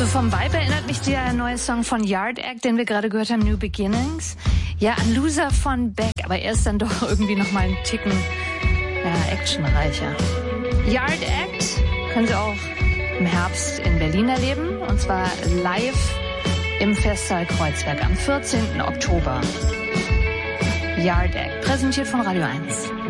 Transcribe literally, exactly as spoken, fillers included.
So vom Vibe erinnert mich der neue Song von Yard Act, den wir gerade gehört haben, New Beginnings. Ja, an Loser von Beck, aber er ist dann doch irgendwie noch mal einen Ticken ja, actionreicher. Yard Act können Sie auch im Herbst in Berlin erleben, und zwar live im Festsaal Kreuzberg am vierzehnten Oktober. Yard Act, präsentiert von Radio eins.